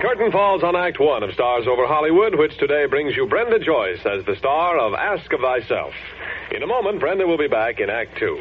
curtain falls on Act One of Stars Over Hollywood, which today brings you Brenda Joyce as the star of Ask of Thyself. In a moment, Brenda will be back in Act Two.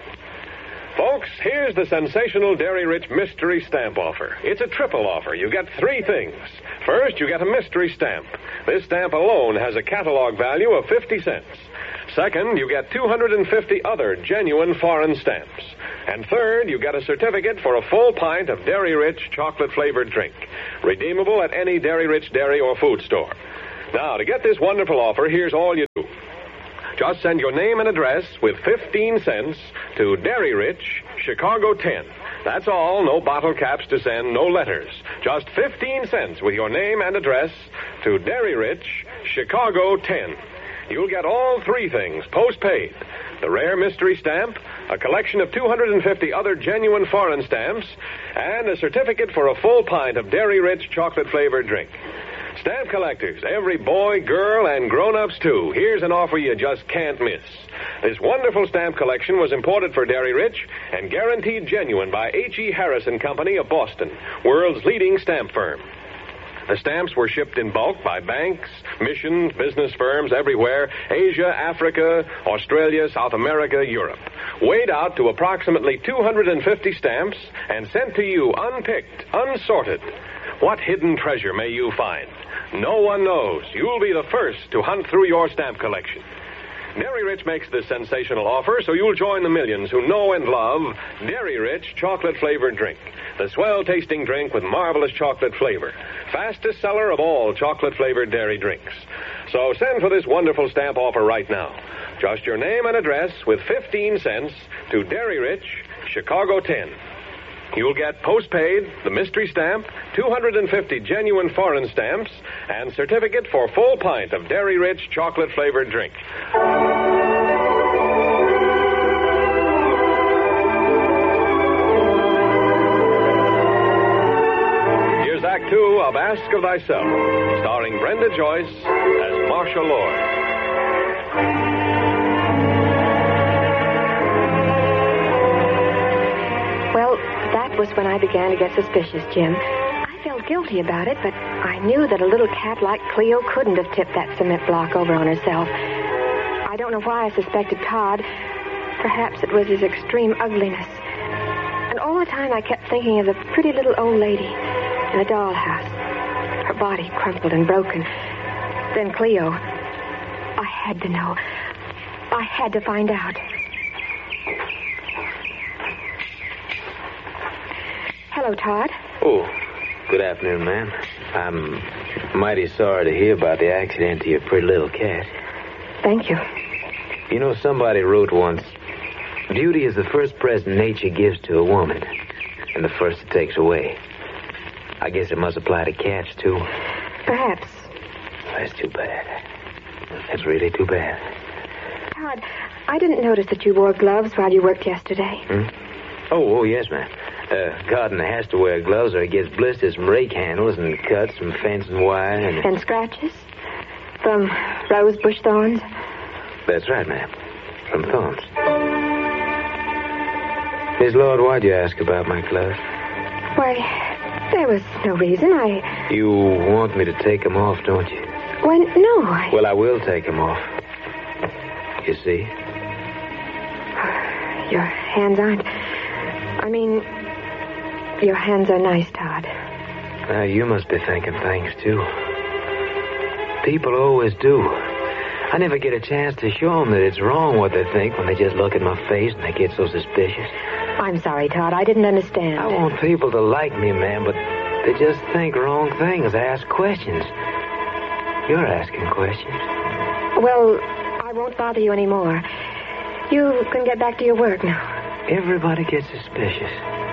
Folks, here's the sensational Dairy Rich mystery stamp offer. It's a triple offer. You get three things. First, you get a mystery stamp. This stamp alone has a catalog value of 50 cents. Second, you get 250 other genuine foreign stamps. And third, you get a certificate for a full pint of Dairy Rich chocolate-flavored drink, redeemable at any Dairy Rich dairy or food store. Now, to get this wonderful offer, here's all you do. Just send your name and address with 15 cents to Dairy Rich, Chicago 10. That's all. No bottle caps to send, no letters. Just 15 cents with your name and address to Dairy Rich, Chicago 10. You'll get all three things postpaid: the rare mystery stamp, a collection of 250 other genuine foreign stamps, and a certificate for a full pint of Dairy Rich chocolate-flavored drink. Stamp collectors, every boy, girl, and grown-ups, too. Here's an offer you just can't miss. This wonderful stamp collection was imported for Dairy Rich and guaranteed genuine by H.E. Harris & Company of Boston, world's leading stamp firm. The stamps were shipped in bulk by banks, missions, business firms everywhere, Asia, Africa, Australia, South America, Europe. Weighed out to approximately 250 stamps and sent to you unpicked, unsorted. What hidden treasure may you find? No one knows. You'll be the first to hunt through your stamp collection. Dairy Rich makes this sensational offer, so you'll join the millions who know and love Dairy Rich chocolate-flavored drink. The swell-tasting drink with marvelous chocolate flavor. Fastest seller of all chocolate-flavored dairy drinks. So send for this wonderful stamp offer right now. Just your name and address with 15 cents to Dairy Rich, Chicago 10. You'll get postpaid, the mystery stamp, 250 genuine foreign stamps, and certificate for full pint of Dairy Rich chocolate-flavored drink. Here's Act Two of Ask of Thyself, starring Brenda Joyce as Marcia Lord. Well, that was when I began to get suspicious, Jim. I felt guilty about it, but I knew that a little cat like Cleo couldn't have tipped that cement block over on herself. I don't know why I suspected Todd. Perhaps it was his extreme ugliness. And all the time I kept thinking of the pretty little old lady in the dollhouse, her body crumpled and broken. Then Cleo. I had to know. I had to find out. Hello, Todd. Oh, good afternoon, ma'am. I'm mighty sorry to hear about the accident to your pretty little cat. Thank you. You know, somebody wrote once, beauty is the first present nature gives to a woman, and the first it takes away. I guess it must apply to cats, too. Perhaps. That's too bad. That's really too bad. Todd, I didn't notice that you wore gloves while you worked yesterday. Oh, yes, ma'am. Gardener has to wear gloves or he gets blisters from rake handles and cuts from fence and wire and scratches? From rose bush thorns? That's right, ma'am. From thorns. Miss Lord, why'd you ask about my gloves? Why, there was no reason. You want me to take them off, don't you? Why, no, Well, I will take them off. You see? Your hands aren't... I mean, your hands are nice, Todd. You must be thinking things, too. People always do. I never get a chance to show them that it's wrong what they think when they just look at my face and they get so suspicious. I'm sorry, Todd. I didn't understand. I want people to like me, ma'am, but they just think wrong things. Ask questions. You're asking questions. Well, I won't bother you anymore. You can get back to your work now. Everybody gets suspicious.